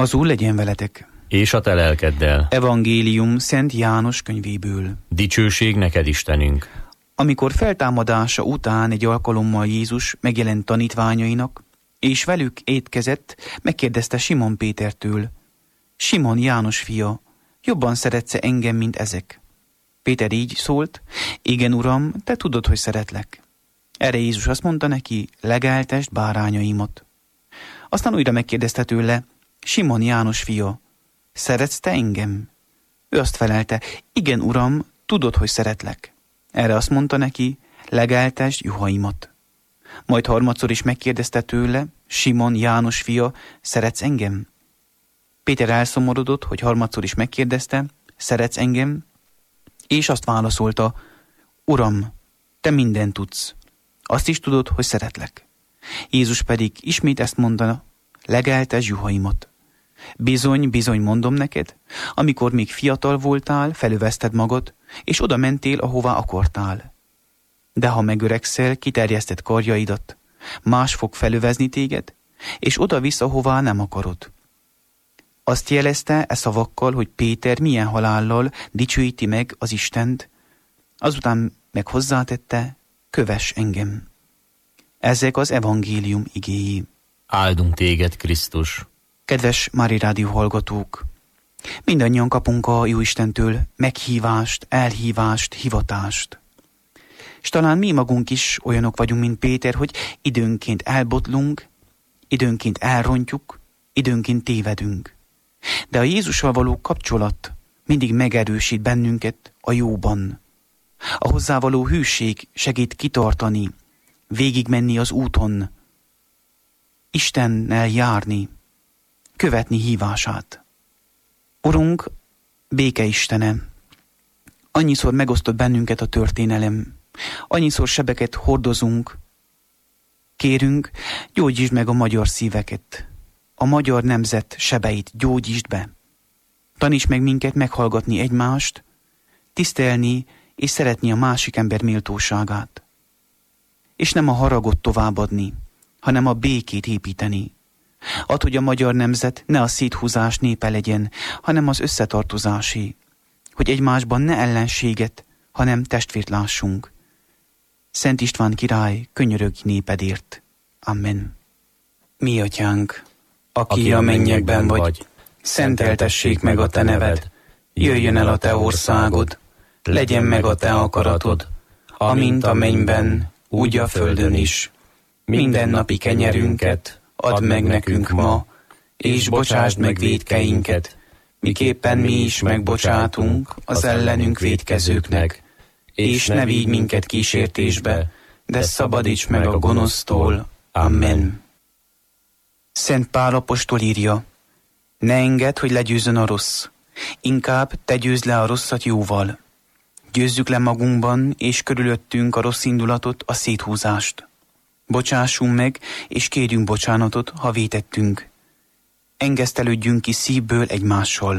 Az Úr legyen veletek. És a te lelkeddel. Evangélium Szent János könyvéből. Dicsőség neked, Istenünk. Amikor feltámadása után egy alkalommal Jézus megjelent tanítványainak, és velük étkezett, megkérdezte Simon Pétertől: Simon, János fia, jobban szeretsz engem, mint ezek? Péter így szólt: Igen, Uram, te tudod, hogy szeretlek. Erre Jézus azt mondta neki: legeltesd bárányaimat. Aztán újra megkérdezte tőle: Simon, János fia, szeretsz te engem? Ő azt felelte: Igen, Uram, tudod, hogy szeretlek. Erre azt mondta neki: legeltesd juhaimat. Majd harmadszor is megkérdezte tőle: Simon, János fia, szeretsz engem? Péter elszomorodott, hogy harmadszor is megkérdezte: szeretsz engem? És azt válaszolta: Uram, te mindent tudsz. Azt is tudod, hogy szeretlek. Jézus pedig ismét ezt mondta: legeltesd juhaimat. Bizony, bizony mondom neked, amikor még fiatal voltál, felövezted magad, és oda mentél, ahová akartál. De ha megöregszel, kiterjeszted karjaidat, más fog felövezni téged, és oda visz, ahová nem akarod. Azt jelezte e szavakkal, hogy Péter milyen halállal dicsőíti meg az Istent, azután meg hozzátette: kövess engem. Ezek az evangélium igéi. Áldunk téged, Krisztus! Kedves Mária Rádió hallgatók! Mindannyian kapunk a Jóistentől meghívást, elhívást, hivatást. És talán mi magunk is olyanok vagyunk, mint Péter, hogy időnként elbotlunk, időnként elrontjuk, időnként tévedünk. De a Jézussal való kapcsolat mindig megerősít bennünket a jóban. A hozzávaló hűség segít kitartani, végigmenni az úton, Istennel járni, követni hívását. Urunk, béke Istene, annyiszor megosztott bennünket a történelem, annyiszor sebeket hordozunk, kérünk, gyógyítsd meg a magyar szíveket, a magyar nemzet sebeit gyógyítsd be. Taníts meg minket meghallgatni egymást, tisztelni és szeretni a másik ember méltóságát. És nem a haragot továbbadni, hanem a békét építeni. Add, hogy a magyar nemzet ne a széthúzás népe legyen, hanem az összetartozásé, hogy egymásban ne ellenséget, hanem testvért lássunk. Szent István király, könyörögj népedért. Amen. Mi atyánk, aki a mennyekben vagy, szenteltessék meg a te neved, jöjjön el a te országod, legyen meg a te akaratod, amint a mennyben, úgy a földön is. Mindennapi kenyerünket add meg nekünk ma, és bocsásd meg vétkeinket, miképpen mi is megbocsátunk az ellenünk vétkezőknek. És ne vigy minket kísértésbe, de szabadíts meg a gonosztól. Amen. Szent Pál apostol írja: ne engedd, hogy legyőzzön a rossz, inkább te győzd le a rosszat jóval. Győzzük le magunkban és körülöttünk a rossz indulatot, a széthúzást. Bocsássunk meg, és kérjünk bocsánatot, ha vétettünk. Engesztelődjünk ki szívből egymással.